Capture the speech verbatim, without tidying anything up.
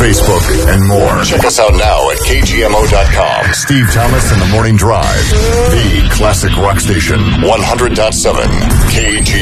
Facebook, and more. Check us out now at K G M O dot com. Steve Thomas and the Morning Drive, the classic rock station, one hundred point seven K G M O.